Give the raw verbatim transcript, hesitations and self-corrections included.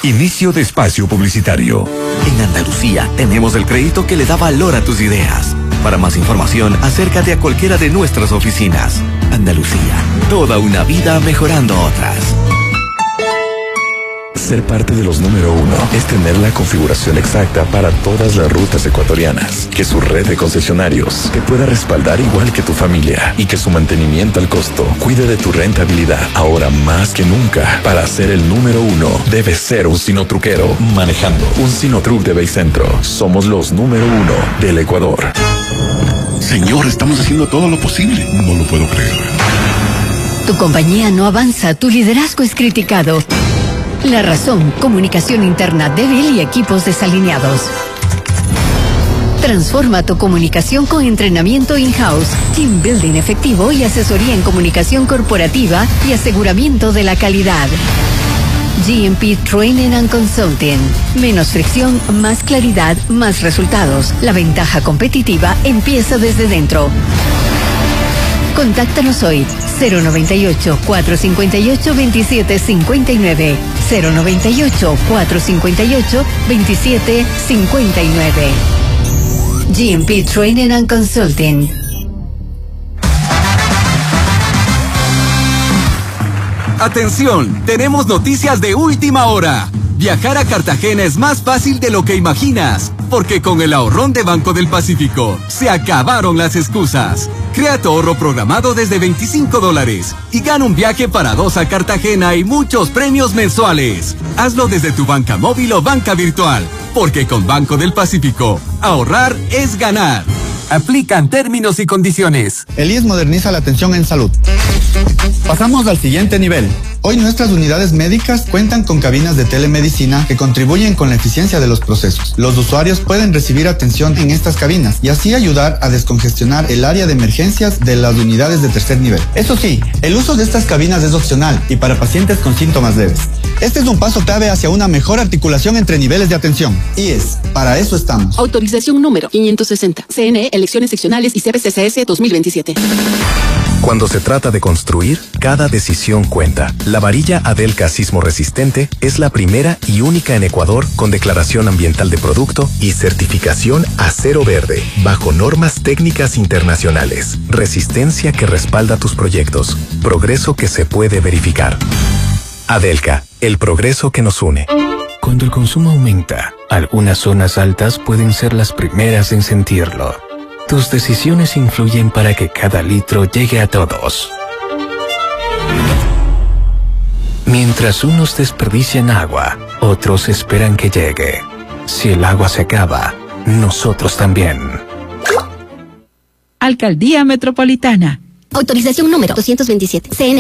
Inicio de espacio publicitario. En Andalucía tenemos el crédito que le da valor a tus ideas. Para más información, acércate a cualquiera de nuestras oficinas. Andalucía, toda una vida mejorando otras. Ser parte de los número uno es tener la configuración exacta para todas las rutas ecuatorianas, que su red de concesionarios te pueda respaldar igual que tu familia y que su mantenimiento al costo cuide de tu rentabilidad. Ahora más que nunca, para ser el número uno, debes ser un sinotruquero manejando un Sinotruc de Baycentro. Somos los número uno del Ecuador. Señor, estamos haciendo todo lo posible. No lo puedo creer. Tu compañía no avanza, tu liderazgo es criticado. La razón, comunicación interna débil y equipos desalineados. Transforma tu comunicación con entrenamiento in-house, team building efectivo y asesoría en comunicación corporativa y aseguramiento de la calidad. G M P Training and Consulting. Menos fricción, más claridad, más resultados. La ventaja competitiva empieza desde dentro. Contáctanos hoy, cero noventa y ocho, cuatrocientos cincuenta y ocho, veintisiete cincuenta y nueve, cero noventa y ocho, cuatrocientos cincuenta y ocho, veintisiete cincuenta y nueve. G M P Training and Consulting. Atención, tenemos noticias de última hora. Viajar a Cartagena es más fácil de lo que imaginas, porque con el ahorrón de Banco del Pacífico se acabaron las excusas. Crea tu ahorro programado desde veinticinco dólares y gana un viaje para dos a Cartagena y muchos premios mensuales. Hazlo desde tu banca móvil o banca virtual, porque con Banco del Pacífico, ahorrar es ganar. Aplican términos y condiciones. El I E S moderniza la atención en salud. Pasamos al siguiente nivel. Hoy nuestras unidades médicas cuentan con cabinas de telemedicina que contribuyen con la eficiencia de los procesos. Los usuarios pueden recibir atención en estas cabinas y así ayudar a descongestionar el área de emergencias de las unidades de tercer nivel. Eso sí, el uso de estas cabinas es opcional y para pacientes con síntomas leves. Este es un paso clave hacia una mejor articulación entre niveles de atención. I E S, para eso estamos. Autorización número quinientos sesenta. C N E, elecciones seccionales y C B C C S dos mil veintisiete. Cuando se trata de construir, cada decisión cuenta. La varilla Adelca Sismo Resistente es la primera y única en Ecuador con declaración ambiental de producto y certificación Acero Verde, bajo normas técnicas internacionales. Resistencia que respalda tus proyectos. Progreso que se puede verificar. Adelca, el progreso que nos une. Cuando el consumo aumenta, algunas zonas altas pueden ser las primeras en sentirlo. Tus decisiones influyen para que cada litro llegue a todos. Mientras unos desperdician agua, otros esperan que llegue. Si el agua se acaba, nosotros también. Alcaldía Metropolitana. Autorización número doscientos veintisiete. C N